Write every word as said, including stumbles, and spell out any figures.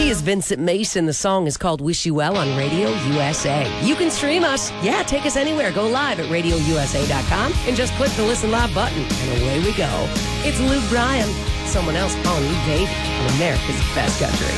is Vincent Mason. The song is called Wish You Well on Radio U S A. You can stream us. Yeah, take us anywhere. Go live at radio u s a dot com and just click the Listen Live button, and away we go. It's Luke Bryan. Someone else calling you baby on America's Best Country.